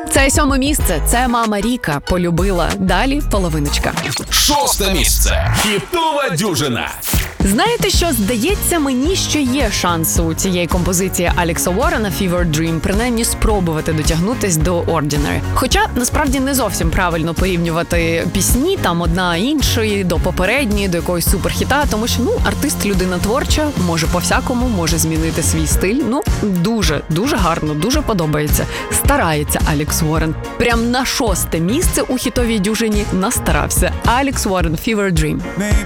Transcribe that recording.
Це 7-е місце. Це мама Ріка полюбила. Далі половиночка. 6-те місце. Хітова дюжина. Знаєте що, здається мені, що є шанс у цієї композиції Алекса Уоррена «Fever Dream» принаймні спробувати дотягнутись до Ordinary. Хоча, насправді, не зовсім правильно порівнювати пісні, там одна іншої, до попередньої, до якогось суперхіта, тому що, артист – людина творча, може по-всякому, може змінити свій стиль. Дуже гарно, дуже подобається. Старається Алекс Уоррен. Прям на 6-те місце у хітовій дюжині настарався. Алекс Уоррен «Fever Dream».